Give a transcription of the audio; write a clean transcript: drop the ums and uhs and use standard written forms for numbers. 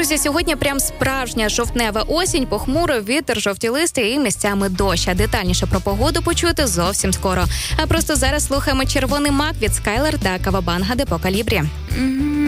Друзі, сьогодні прям справжня жовтнева осінь, похмуро, вітер, жовті листи і місцями дощ. А детальніше про погоду почуєте зовсім скоро. А просто зараз слухаємо «Червоний мак» від Скайлер та Кавабанга де по Калібрі.